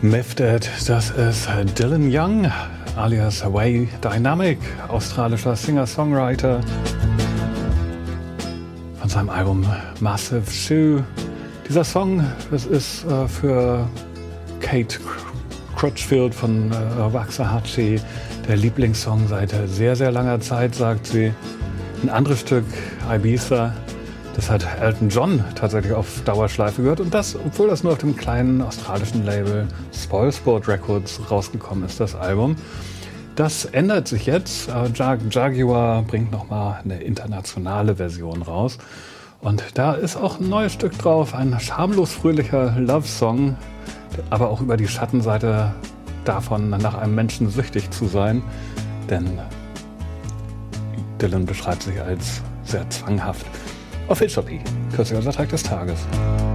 Mifted, das ist Dylan Young, alias Way Dynamic, australischer Singer-Songwriter. Von seinem Album Massive Shoe. Dieser Song, das ist für Kate Crutchfield von Waxahachie der Lieblingssong seit sehr, sehr langer Zeit, sagt sie. Ein anderes Stück, Ibiza, das hat Elton John tatsächlich auf Dauerschleife gehört. Und das, obwohl das nur auf dem kleinen australischen Label Spoilsport Records rausgekommen ist, das Album. Das ändert sich jetzt. Jaguar bringt nochmal eine internationale Version raus. Und da ist auch ein neues Stück drauf, ein schamlos fröhlicher Love-Song, aber auch über die Schattenseite davon, nach einem Menschen süchtig zu sein. Denn Dylan beschreibt sich als sehr zwanghaft. Officially, kürzlicher Track des Tages.